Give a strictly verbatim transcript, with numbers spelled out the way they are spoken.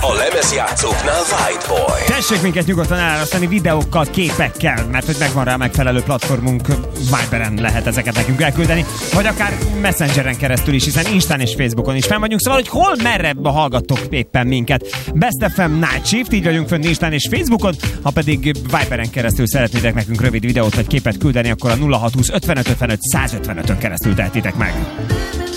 A lemezjátszóknál White Boy. Tessék minket nyugodtan elárasztani videókkal, képekkel, mert hogy megvan rá megfelelő platformunk, Viberen lehet ezeket nekünk elküldeni, vagy akár Messengeren keresztül is, hiszen Instán és Facebookon is fenn vagyunk, szóval, hogy hol merre hallgattok éppen minket. Best ef em Night Shift, így vagyunk fönn Instán és Facebookon, ha pedig Viberen keresztül szeretnétek nekünk rövid videót vagy képet küldeni, akkor a nulla hat húsz ötvenöt ötvenöt százötvenötön keresztül tehetitek meg.